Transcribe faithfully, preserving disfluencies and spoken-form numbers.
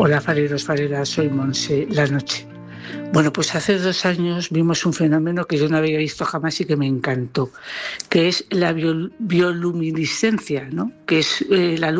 Hola fareros, fareras, soy Monse, la noche. Bueno, pues hace dos años vimos un fenómeno que yo no había visto jamás y que me encantó, que es la biol- bioluminiscencia, ¿no? Que es eh, la luz